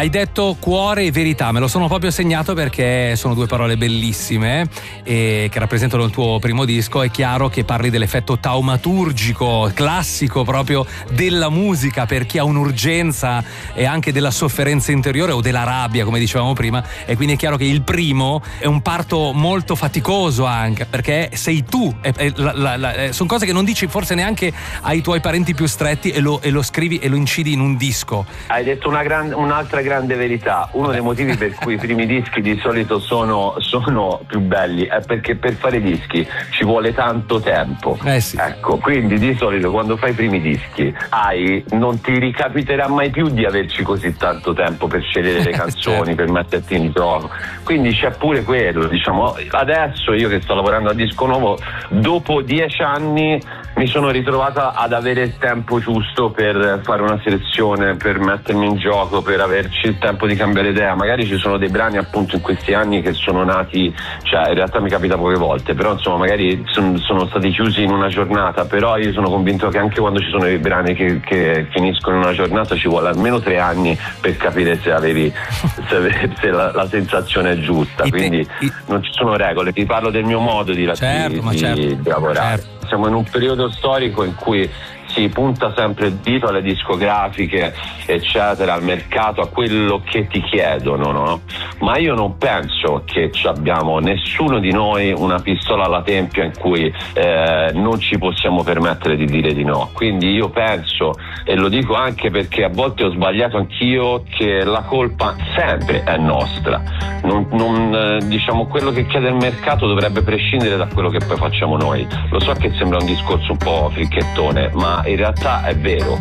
Hai detto cuore e verità, me lo sono proprio segnato perché sono due parole bellissime e che rappresentano il tuo primo disco. È chiaro che parli dell'effetto taumaturgico, classico proprio della musica per chi ha un'urgenza e anche della sofferenza interiore o della rabbia, come dicevamo prima, e quindi è chiaro che il primo è un parto molto faticoso anche perché sei tu, sono cose che non dici forse neanche ai tuoi parenti più stretti e lo scrivi e lo incidi in un disco. Hai detto un'altra grande verità. Uno dei motivi per cui i primi dischi di solito sono più belli è perché per fare dischi ci vuole tanto tempo. Sì. Ecco, quindi di solito quando fai i primi dischi non ti ricapiterà mai più di averci così tanto tempo per scegliere le canzoni, per metterti in gioco. Quindi c'è pure quello, diciamo. Adesso io che sto lavorando a disco nuovo, dopo 10 anni mi sono ritrovata ad avere il tempo giusto per fare una selezione, per mettermi in gioco, per averci il tempo di cambiare idea. Magari ci sono dei brani appunto in questi anni che sono nati, cioè in realtà mi capita poche volte, però insomma magari sono stati chiusi in una giornata, però io sono convinto che anche quando ci sono dei brani che finiscono in una giornata ci vuole almeno 3 anni per capire se la sensazione è giusta. Quindi non ci sono regole, ti parlo del mio modo di lavorare. Certo. Siamo in un periodo storico in cui si punta sempre il dito alle discografiche, eccetera, al mercato, a quello che ti chiedono, no? Ma io non penso che abbiamo nessuno di noi una pistola alla tempia in cui non ci possiamo permettere di dire di no. Quindi io penso, e lo dico anche perché a volte ho sbagliato anch'io, che la colpa sempre è nostra. Diciamo, quello che chiede il mercato dovrebbe prescindere da quello che poi facciamo noi. Lo so che sembra un discorso un po' fricchettone, ma in realtà è vero.